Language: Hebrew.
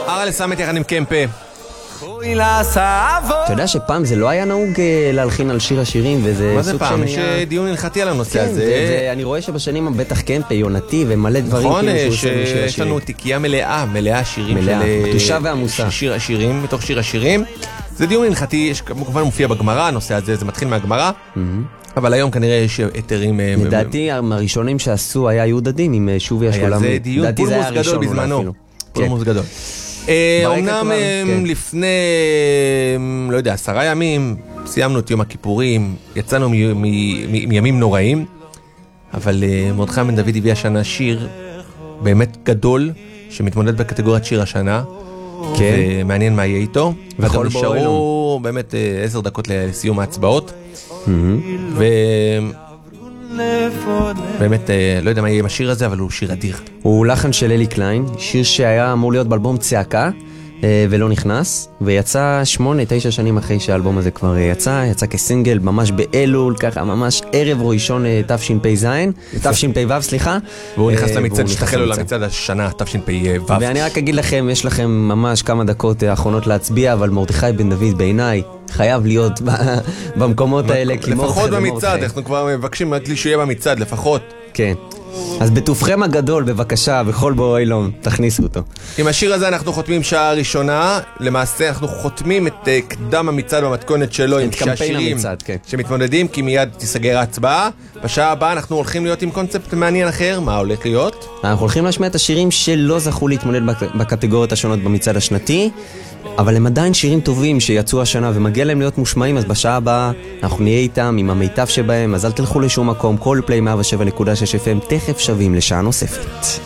ארלה סמת יחד עם קמפה. אתה יודע שפעם זה לא היה נהוג להלחין על שיר השירים, וזה מה זה פעם? יש דיון הלכתי על הנושא הזה. ואני רואה שבשנים בטח קמפה, יונתי ומלא דברים. נכון, שיש לנו תיקייה מלאה שירים. מלאה, קדושה ועמוסה. שיר השירים, מתוך שיר השירים. זה דיון הלכתי, כמובן מופיע בגמרא, הנושא הזה, זה מתחיל מהגמרא. אבל היום כנראה יש היתרים. לדעתי הראשונים שעשו היה יהודה דין עם שובי השולם. היה זה דיון פולמוס גדול בזמנו. פולמוס גדול. אמנם לפני, לא יודע, 10 ימים סיימנו את יום הכיפורים, יצאנו מימים נוראים, אבל מרדכי בן דוד הביא השנה שיר באמת גדול שמתמודד בקטגוריית שיר השנה, ומעניין מה יהיה איתו, וגם נשארו באמת 10 דקות לסיום ההצבעות, באמת לא יודע מה יהיה עם השיר הזה, אבל הוא שיר אדיר. הוא לחן של אלי קליין, שיר שהיה אמור להיות באלבום צעקה ולא נכנס, ויצא 8-9 שנים אחרי שהאלבום הזה כבר יצא כסינגל ממש באלול, ככה ממש ערב ראשון תשפ"ו, סליחה. והוא נכנס למצעד, שתחל לו למצעד השנה תשפ"ו. ואני רק אגיד לכם, יש לכם ממש כמה דקות האחרונות להצביע, אבל מרדכי בן דוד בעיניי חייב להיות במקומות האלה. לפחות במצעד, אנחנו כבר מבקשים רק שיהיה במצעד, לפחות. כן. אז בטובכם הגדול, בבקשה, בכל בואי לום, תכניסו אותו. עם השיר הזה אנחנו חותמים שעה ראשונה, למעשה אנחנו חותמים את קדם המצעד במתכונת שלו, עם 6 שירים שמתמודדים, כי מיד תיסגר ההצבעה. בשעה הבאה אנחנו הולכים להיות עם קונספט מעניין אחר. מה הולך להיות? אנחנו הולכים להשמיע את השירים שלא זכו להתמודד בקטגוריות השונות במצעד השנתי, אבל הם עדיין שירים טובים שיצאו השנה ומגיע להם להיות מושמעים, אז בשעה הבאה אנחנו נהיה איתם עם המיטב שבהם, אז אל תלכו לשום מקום. כל פליי 107.6 FM תכף שווים לשעה נוספת.